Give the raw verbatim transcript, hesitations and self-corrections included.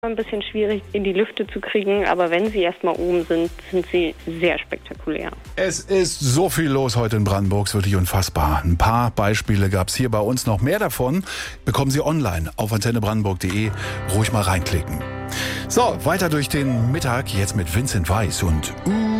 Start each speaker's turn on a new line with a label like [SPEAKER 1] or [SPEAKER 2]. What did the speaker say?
[SPEAKER 1] Ein bisschen schwierig in die Lüfte zu kriegen, aber wenn sie erstmal oben sind, sind sie sehr spektakulär.
[SPEAKER 2] Es ist so viel los heute in Brandenburg, ist wirklich unfassbar. Ein paar Beispiele gab es hier bei uns, noch mehr davon bekommen Sie online auf antenne brandenburg punkt de. Ruhig mal reinklicken. So, weiter durch den Mittag, jetzt mit Vincent Weiss und Uh.